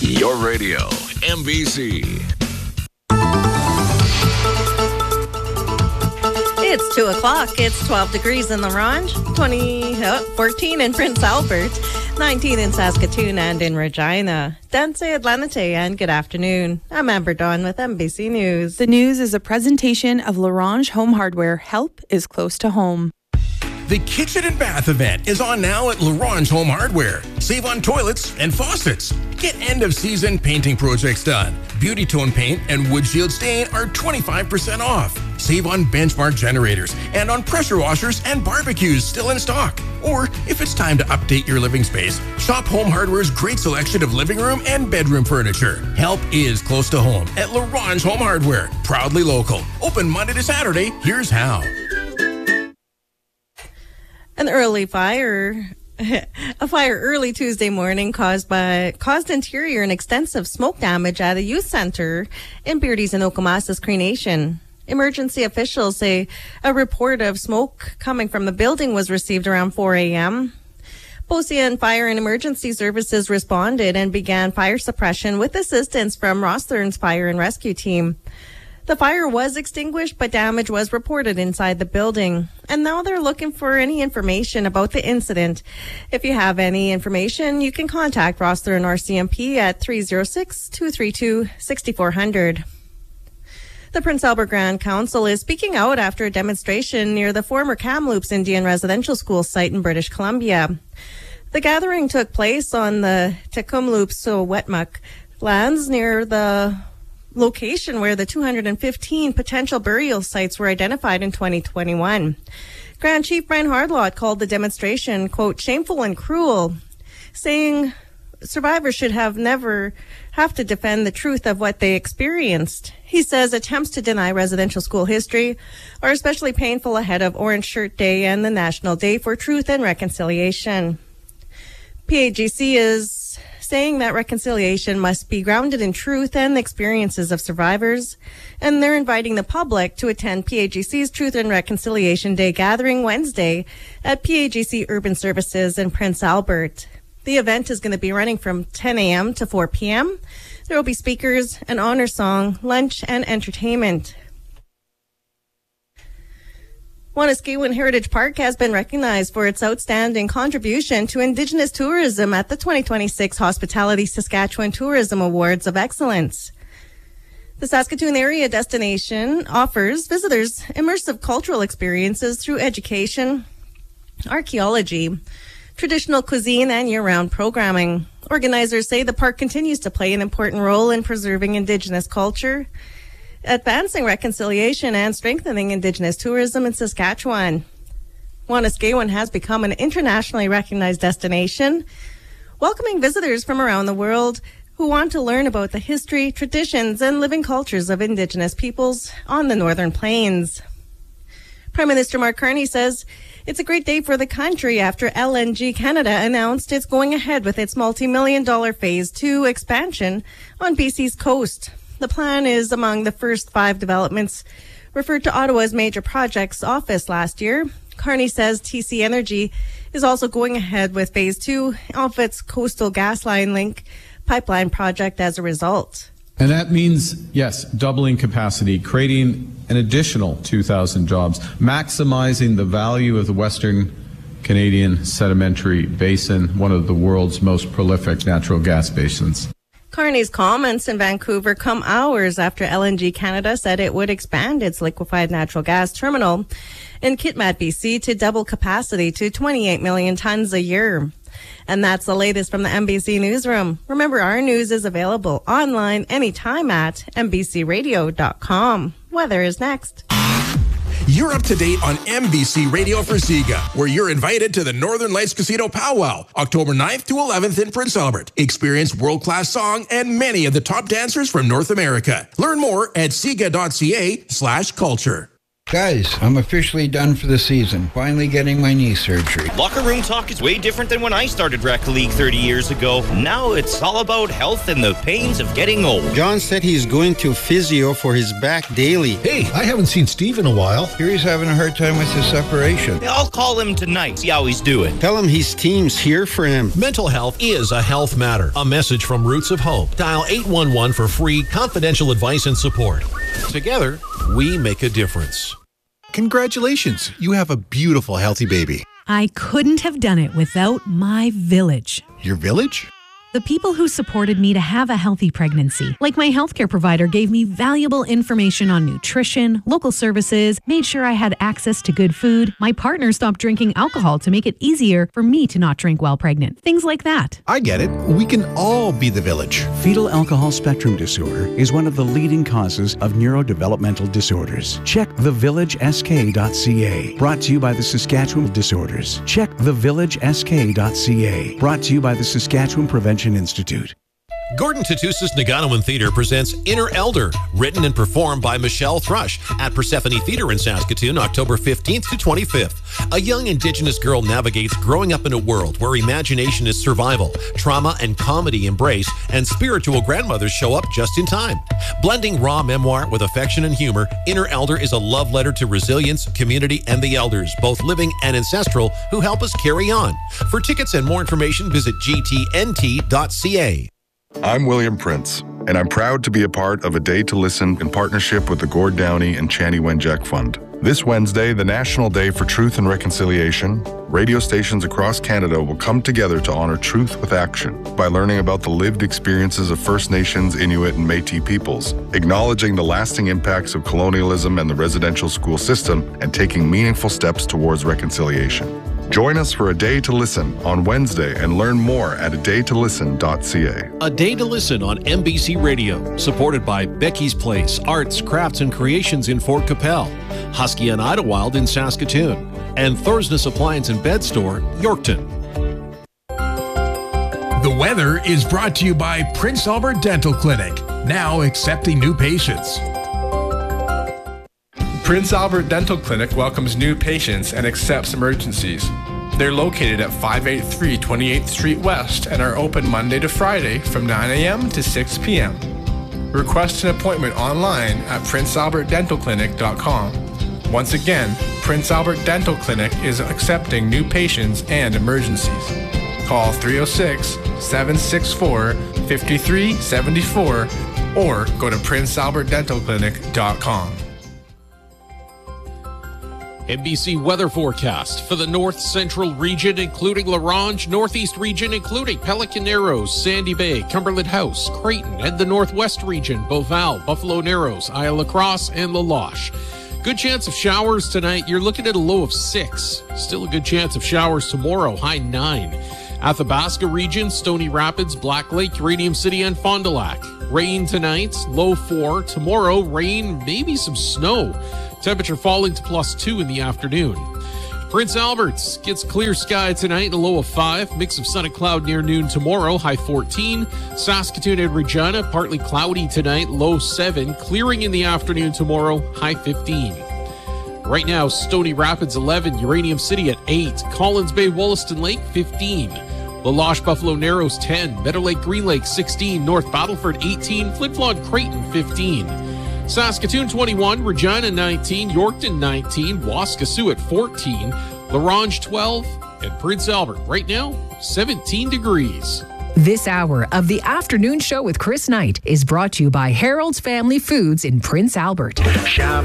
Your radio, MBC. It's 2 o'clock. It's 12 degrees in Larange, 14 in Prince Albert, 19 in Saskatoon and in Regina. Danse Atlanite and good afternoon. I'm Amber Dawn with MBC News. The news is a presentation of Larange Home Hardware. Help is close to home. The Kitchen and Bath event is on now at Larange Home Hardware. Save on toilets and faucets. Get end-of-season painting projects done. Beauty Tone Paint and Wood Shield Stain are 25% off. Save on benchmark generators and on pressure washers and barbecues still in stock. Or if it's time to update your living space, shop Home Hardware's great selection of living room and bedroom furniture. Help is close to home at Larange Home Hardware. Proudly local. Open Monday to Saturday. Here's how. A fire early Tuesday morning caused interior and extensive smoke damage at a youth center in Beardy's and Okomasa's Cree Nation. Emergency officials say a report of smoke coming from the building was received around 4 a.m. Beauseant Fire and Emergency Services responded and began fire suppression with assistance from Rosthern's Fire and Rescue Team. The fire was extinguished, but damage was reported inside the building. And now they're looking for any information about the incident. If you have any information, you can contact Rosthern RCMP at 306-232-6400. The Prince Albert Grand Council is speaking out after a demonstration near the former Kamloops Indian Residential School site in British Columbia. The gathering took place on the Tecumloops-Wet'suwet'en lands near the location where the 215 potential burial sites were identified in 2021. Grand Chief Brian Hardlot called the demonstration, quote, shameful and cruel, saying survivors should never have to defend the truth of what they experienced. He says attempts to deny residential school history are especially painful ahead of Orange Shirt Day and the National Day for Truth and Reconciliation. PAGC is saying that reconciliation must be grounded in truth and the experiences of survivors, and they're inviting the public to attend PAGC's Truth and Reconciliation Day gathering Wednesday at PAGC Urban Services in Prince Albert. The event is going to be running from 10 a.m. to 4 p.m. There will be speakers, an honor song, lunch, and entertainment. Wanuskewin Heritage Park has been recognized for its outstanding contribution to Indigenous tourism at the 2026 Hospitality Saskatchewan Tourism Awards of Excellence. The Saskatoon area destination offers visitors immersive cultural experiences through education, archaeology, traditional cuisine, and year-round programming. Organizers say the park continues to play an important role in preserving Indigenous culture, advancing reconciliation, and strengthening Indigenous tourism in Saskatchewan. Wanuskewin has become an internationally recognized destination, welcoming visitors from around the world who want to learn about the history, traditions, and living cultures of Indigenous peoples on the Northern Plains. Prime Minister Mark Carney says it's a great day for the country after LNG Canada announced it's going ahead with its multi-million-dollar Phase 2 expansion on BC's coast. The plan is among the first 5 developments referred to Ottawa's major projects office last year. Carney says TC Energy is also going ahead with Phase 2 of its Coastal GasLine Link pipeline project as a result. And that means, yes, doubling capacity, creating an additional 2,000 jobs, maximizing the value of the Western Canadian Sedimentary Basin, one of the world's most prolific natural gas basins. Carney's comments in Vancouver come hours after LNG Canada said it would expand its liquefied natural gas terminal in Kitimat, BC to double capacity to 28 million tons a year. And that's the latest from the MBC Newsroom. Remember, our news is available online anytime at mbcradio.com. Weather is next. You're up to date on MBC Radio for Siga, where you're invited to the Northern Lights Casino Powwow, October 9th to 11th in Prince Albert. Experience world-class song and many of the top dancers from North America. Learn more at siga.ca/culture. Guys, I'm officially done for the season. Finally getting my knee surgery. Locker room talk is way different than when I started Rec League 30 years ago. Now it's all about health and the pains of getting old. John said he's going to physio for his back daily. Hey, I haven't seen Steve in a while. Here he's having a hard time with his separation. I'll call him tonight, see how he's doing. Tell him his team's here for him. Mental health is a health matter. A message from Roots of Hope. Dial 811 for free confidential advice and support. Together, we make a difference. Congratulations, you have a beautiful, healthy baby. I couldn't have done it without my village. Your village? The people who supported me to have a healthy pregnancy. Like my healthcare provider gave me valuable information on nutrition, local services, made sure I had access to good food. My partner stopped drinking alcohol to make it easier for me to not drink while pregnant. Things like that. I get it. We can all be the village. Fetal alcohol spectrum disorder is one of the leading causes of neurodevelopmental disorders. Check thevillagesk.ca. Brought to you by the Saskatchewan Disorders. Check thevillagesk.ca. Brought to you by the Saskatchewan Prevention Institute. Gordon Tatusis Naganoan Theatre presents Inner Elder, written and performed by Michelle Thrush at Persephone Theatre in Saskatoon, October 15th to 25th. A young Indigenous girl navigates growing up in a world where imagination is survival, trauma and comedy embrace, and spiritual grandmothers show up just in time. Blending raw memoir with affection and humor, Inner Elder is a love letter to resilience, community, and the elders, both living and ancestral, who help us carry on. For tickets and more information, visit gtnt.ca. I'm William Prince, and I'm proud to be a part of A Day to Listen in partnership with the Gord Downey and Chani Wenjack Fund. This Wednesday, the National Day for Truth and Reconciliation, radio stations across Canada will come together to honor truth with action by learning about the lived experiences of First Nations, Inuit, and Métis peoples, acknowledging the lasting impacts of colonialism and the residential school system, and taking meaningful steps towards reconciliation. Join us for A Day to Listen on Wednesday and learn more at adaytolisten.ca. A Day to Listen on MBC Radio, supported by Becky's Place, Arts, Crafts and Creations in Fort Capel, Husky and Idlewild in Saskatoon, and Thorsness Appliance and Bed Store, Yorkton. The weather is brought to you by Prince Albert Dental Clinic, now accepting new patients. Prince Albert Dental Clinic welcomes new patients and accepts emergencies. They're located at 583 28th Street West and are open Monday to Friday from 9 a.m. to 6 p.m. Request an appointment online at princealbertdentalclinic.com. Once again, Prince Albert Dental Clinic is accepting new patients and emergencies. Call 306-764-5374 or go to princealbertdentalclinic.com. NBC weather forecast for the north central region, including La Ronge, northeast region, including Pelican Narrows, Sandy Bay, Cumberland House, Creighton, and the northwest region, Beauval, Buffalo Narrows, Isle La Crosse, and La Loche. Good chance of showers tonight. You're looking at a low of 6. Still a good chance of showers tomorrow, high 9. Athabasca region, Stony Rapids, Black Lake, Uranium City, and Fond du Lac. Rain tonight, low 4. Tomorrow, rain, maybe some snow. Temperature falling to +2 in the afternoon. Prince Albert's gets clear sky tonight, a low of 5. Mix of sun and cloud near noon tomorrow, high 14. Saskatoon and Regina, partly cloudy tonight, low 7. Clearing in the afternoon tomorrow, high 15. Right now, Stony Rapids 11, Uranium City at 8. Collins Bay, Wollaston Lake 15. La Loche, Buffalo Narrows 10. Meadow Lake, Green Lake 16. North Battleford 18. Flin Flon, Creighton 15. Saskatoon 21, Regina 19, Yorkton 19, Waskesiu at 14, La Ronge 12, and Prince Albert right now 17 degrees. This hour of the afternoon show with Chris Knight is brought to you by Harold's Family Foods in Prince Albert.